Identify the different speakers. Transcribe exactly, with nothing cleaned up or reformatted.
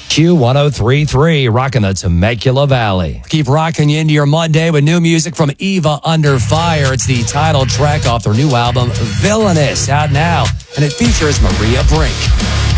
Speaker 1: Q one oh three point three, rocking the Temecula Valley. Keep rocking you into your Monday with new music from Eva Under Fire. It's the title track off their new album, Villainous, out now, and it features Maria Brink.